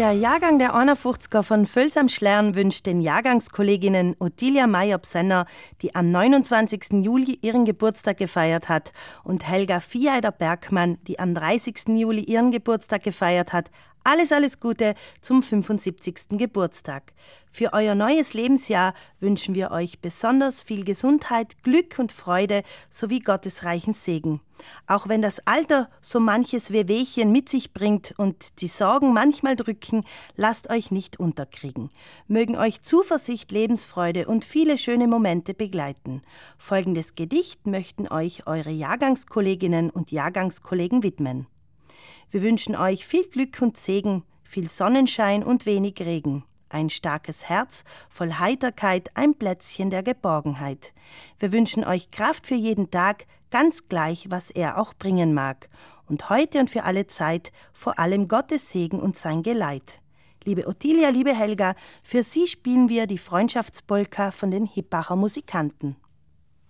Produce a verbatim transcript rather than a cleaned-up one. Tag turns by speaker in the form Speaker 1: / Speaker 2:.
Speaker 1: Der Jahrgang der einundfünfziger von Völs am Schlern wünscht den Jahrgangskolleginnen Ottilia Meyer-Bsenner, die am neunundzwanzigsten Juli ihren Geburtstag gefeiert hat, und Helga Vieheider-Bergmann, die am dreißigsten Juli ihren Geburtstag gefeiert hat, alles, alles Gute zum fünfundsiebzigsten Geburtstag. Für euer neues Lebensjahr wünschen wir euch besonders viel Gesundheit, Glück und Freude sowie Gottes reichen Segen. Auch wenn das Alter so manches Wehwehchen mit sich bringt und die Sorgen manchmal drücken, lasst euch nicht unterkriegen. Mögen euch Zuversicht, Lebensfreude und viele schöne Momente begleiten. Folgendes Gedicht möchten euch eure Jahrgangskolleginnen und Jahrgangskollegen widmen. Wir wünschen euch viel Glück und Segen, viel Sonnenschein und wenig Regen. Ein starkes Herz, voll Heiterkeit, ein Plätzchen der Geborgenheit. Wir wünschen euch Kraft für jeden Tag, ganz gleich, was er auch bringen mag. Und heute und für alle Zeit vor allem Gottes Segen und sein Geleit. Liebe Ottilia, liebe Helga, für Sie spielen wir die Freundschaftspolka von den Hippacher Musikanten.